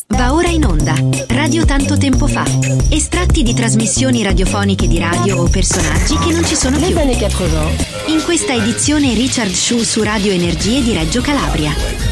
Va ora in onda Radio Tanto Tempo Fa. Estratti di trasmissioni radiofoniche di radio o personaggi che non ci sono più. Les années 80. In questa edizione Richard Schuh su Radio Energie di Reggio Calabria.